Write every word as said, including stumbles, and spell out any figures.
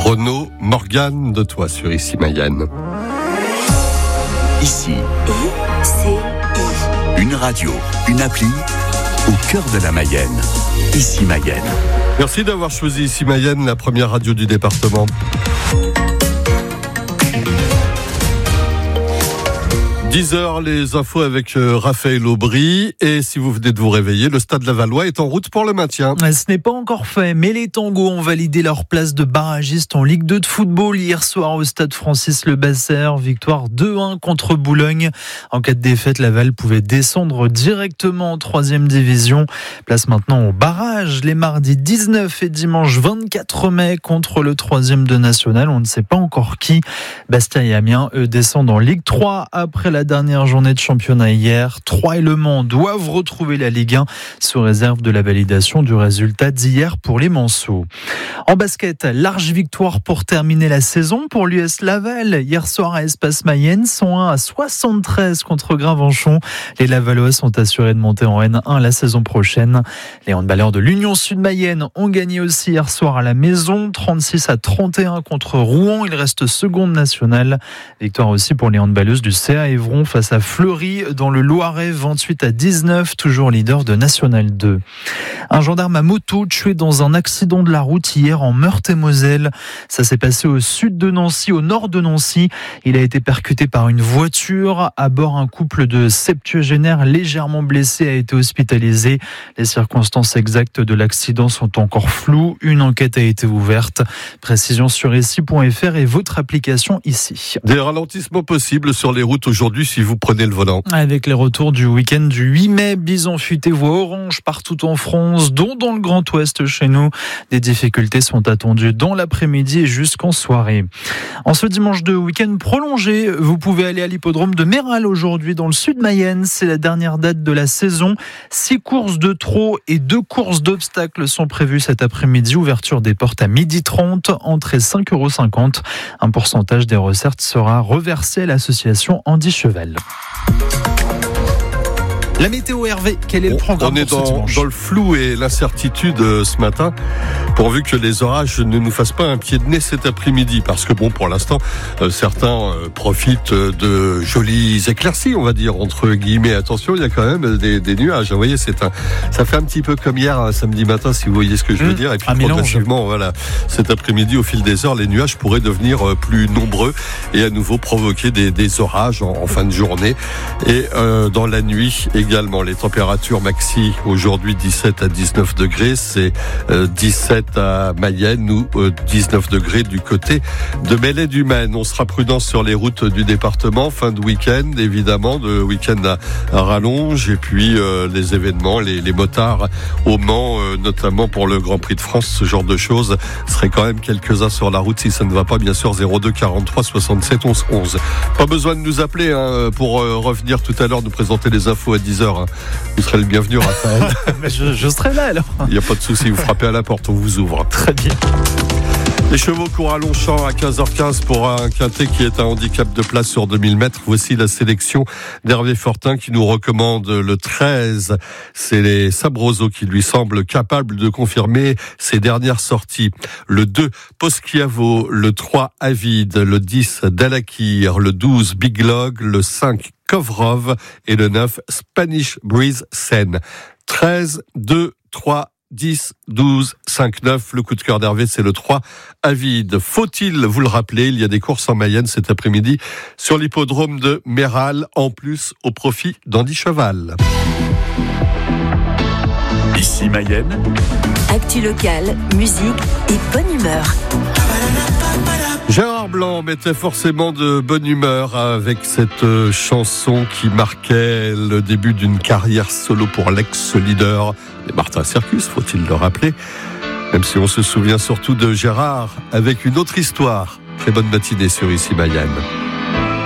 Renaud Morgane de toi sur Ici Mayenne. Ici, I C I. une radio, une appli au cœur de la Mayenne. Ici Mayenne. Merci d'avoir choisi Ici Mayenne, la première radio du département. dix heures, les infos avec Raphaël Aubry. Et si vous venez de vous réveiller, le Stade Lavallois est en route pour le maintien. Ce n'est pas encore fait, mais les Tangos ont validé leur place de barragiste en Ligue deux de football hier soir au Stade Francis Le Basser. Victoire deux un contre Boulogne. En cas de défaite, Laval pouvait descendre directement en troisième division. Place maintenant au barrage les mardis dix-neuf et dimanche vingt-quatre mai contre le troisième de national. On ne sait pas encore qui. Bastia et Amiens, eux, descendent en Ligue trois après la dernière journée de championnat hier. Troyes et Le Mans doivent retrouver la Ligue un sous réserve de la validation du résultat d'hier pour les Manceaux. En basket, large victoire pour terminer la saison pour l'U S Laval. Hier soir à Espace Mayenne, cent un à soixante-treize contre Gravenchon. Les Lavallois sont assurés de monter en N un la saison prochaine. Les handballeurs de l'Union Sud Mayenne ont gagné aussi hier soir à la maison, trente-six à trente et un contre Rouen. Il reste seconde nationale. Victoire aussi pour les handballeuses du C A Évron face à Fleury dans le Loiret, vingt-huit à dix-neuf, toujours leader de National deux. Un gendarme à moto tué dans un accident de la route hier en Meurthe-et-Moselle. Ça s'est passé au sud de Nancy, au nord de Nancy. Il a été percuté par une voiture. À bord, un couple de septuagénaires légèrement blessés a été hospitalisé. Les circonstances exactes de l'accident sont encore floues. Une enquête a été ouverte. Précision sur ici point f r et votre application ici. Des ralentissements possibles sur les routes aujourd'hui si vous prenez le volant. Avec les retours du week-end du huit mai, Bison futé voie orange partout en France, dont dans le Grand Ouest chez nous. Des difficultés sont attendues dans l'après-midi et jusqu'en soirée. En ce dimanche de week-end prolongé, vous pouvez aller à l'hippodrome de Méral aujourd'hui dans le sud Mayenne. C'est la dernière date de la saison. Six courses de trot et deux courses d'obstacles sont prévues cet après-midi. Ouverture des portes à midi trente, entrée cinq euros cinquante. Un pourcentage des recettes sera reversé à l'association Andy Cheval. La météo Hervé, quel est le programme? On est pour ce dans, dimanche dans le flou et l'incertitude euh, ce matin, pourvu que les orages ne nous fassent pas un pied de nez cet après-midi, parce que bon, pour l'instant, euh, certains euh, profitent de jolies éclaircies, on va dire, entre guillemets. Attention, il y a quand même des, des nuages. Vous voyez, c'est un, ça fait un petit peu comme hier, un samedi matin, si vous voyez ce que je veux mmh, dire. Et puis progressivement, voilà, cet après-midi, au fil des heures, les nuages pourraient devenir plus nombreux et à nouveau provoquer des, des orages en, en fin de journée et euh, dans la nuit également. Également, les températures maxi aujourd'hui dix-sept à dix-neuf degrés, c'est euh, dix-sept à Mayenne ou euh, dix-neuf degrés du côté de Belley-du-Maine. On sera prudent sur les routes du département, fin de week-end évidemment, de week-end à, à rallonge et puis euh, les événements, les, les motards au Mans, euh, notamment pour le Grand Prix de France, ce genre de choses serait quand même quelques-uns sur la route si ça ne va pas, bien sûr. Zéro deux quarante-trois soixante-sept onze onze. Pas besoin de nous appeler hein, pour euh, revenir tout à l'heure nous présenter les infos à dix heures. Vous serez le bienvenu, Raphaël. je, je serai là alors. Il n'y a pas de souci, vous frappez à la porte, on vous ouvre. Très bien. Les chevaux courent à Longchamp à quinze heures quinze pour un quintet qui est un handicap de place sur deux mille mètres. Voici la sélection d'Hervé Fortin qui nous recommande le treize. C'est les Sabroso qui lui semblent capables de confirmer ses dernières sorties. Le deux, Poschiavo, le trois, Avide, le dix, Dalakir, le douze, Big Log, le cinq, Kovrov et le neuf, Spanish Breeze Sen. treize, deux, trois, dix, douze, cinq, neuf. Le coup de cœur d'Hervé, c'est le trois, Avide. Faut-il vous le rappeler, il y a des courses en Mayenne cet après-midi sur l'hippodrome de Méral, en plus au profit d'Andy Cheval. Ici Mayenne. Actu locale, musique et bonne humeur. Gérard Blanc mettait forcément de bonne humeur avec cette chanson qui marquait le début d'une carrière solo pour l'ex-leader des Martin Circus, faut-il le rappeler, même si on se souvient surtout de Gérard avec une autre histoire. Très bonne matinée sur Ici Mayenne.